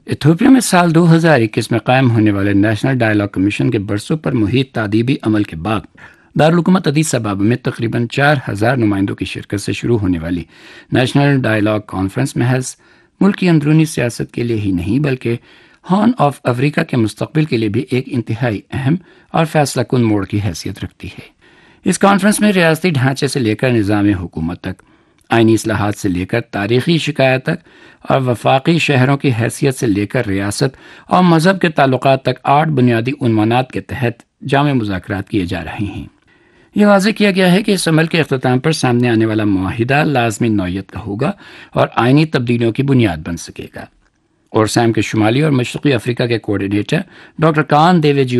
Ethiopia में साल 2021 में कायम होने वाले नेशनल डायलॉग कमीशन के बरसों पर मुहित तादीबी अमल के बाद दारुल-हुकूमत अदीस अबाबा में तकरीबन 4,000 नुमाइंदों की शिरकत से शुरू होने वाली नेशनल डायलॉग कॉन्फ्रेंस महज मुल्क की अंदरूनी सियासत के लिए ही नहीं बल्कि हॉर्न ऑफ अफ्रीका के मुस्तकबिल के लिए भी एक इंतहाई अहम और फैसला कुन मोड़ की हैसियत रखती है। इस कॉन्फ्रेंस में रियासती ढांचे से लेकर निज़ाम हुकूमत तक, आइनी इस्लाहात से लेकर तारीखी शिकायत तक और वफाकी शहरों की हैसियत से लेकर रियासत और मजहब के ताल्लुकात तक 8 बुनियादी उन्मानात के तहत जामे मुज़ाकरात किए जा रहे हैं। यह वाज़ेह किया गया है कि इस अमल के अख्ताम पर सामने आने वाला मुआहिदा लाजमी नौयत का होगा और आइनी तब्दीलियों की बुनियाद बन सकेगा। और सैम के शुमाली और मशरक़ी अफ्रीका के कोऑर्डिनेटर डॉक्टर कान देवेजी